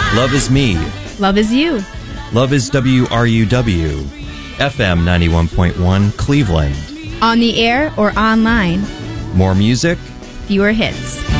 Love is me. Love is you. Love is WRUW, FM 91.1 Cleveland. On the air or online. More music, fewer hits.